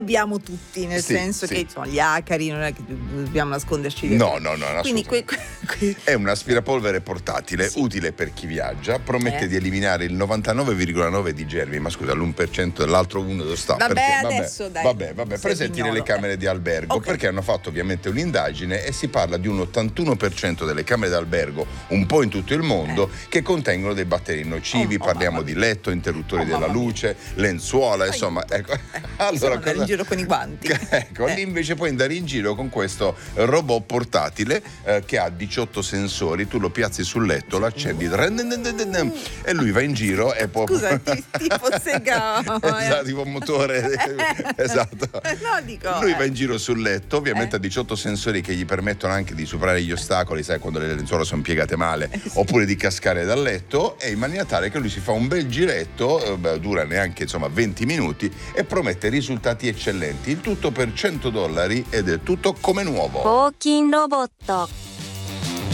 abbiamo tutti, nel senso che insomma, gli acari non è che dobbiamo nasconderci dietro. No, Quindi è un aspirapolvere portatile, utile per chi viaggia, promette di eliminare il 99,9 di germi, ma scusa, l'1% dell'altro 1 dove sta? Vabbè, presenti nelle camere di albergo, perché hanno fatto ovviamente un'indagine e si parla di un 81% delle camere d'albergo, un po' in tutto il mondo, che contengono dei batteri nocivi, parliamo di letto, interruttori della luce, lenzuola, insomma, ecco. Allora, andare in giro con i guanti. Ecco, lì invece puoi andare in giro con questo robot portatile che ha 18 sensori, tu lo piazzi sul letto, lo accendi e lui va in giro e può... Scusa, tipo Sega. Esatto, tipo motore. Esatto. No, dico, lui va in giro sul letto, ovviamente ha 18 sensori che gli permettono anche di superare gli ostacoli, sai, quando le lenzuola sono piegate male, oppure di cascare dal letto, e in maniera tale che lui si fa un bel giretto, dura neanche 20 minuti e promette risultati eccellenti, il tutto per $100 ed è tutto come nuovo. 抗菌ロボット